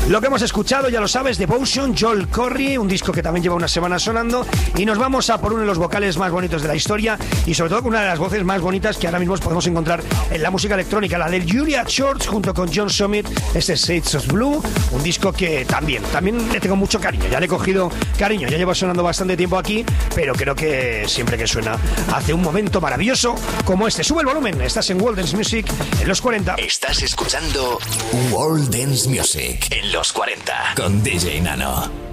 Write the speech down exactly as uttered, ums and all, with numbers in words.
Lo que hemos escuchado, ya lo sabes, Devotion, Joel Corry, un disco que también lleva una semana sonando, y nos vamos a por uno de los vocales más bonitos de la historia y sobre todo con una de las voces más bonitas que ahora mismo podemos encontrar en la música electrónica, la de Julia Short junto con John Summit, este Shades of Blue, un disco que también, también le tengo mucho cariño, ya le he cogido cariño, ya lleva sonando bastante tiempo aquí, pero creo que siempre que suena hace un momento maravilloso como este. Sube el volumen, estás en World Dance Music en los cuarenta. Estás escuchando World Dance Music en los cuarenta con D J Nano.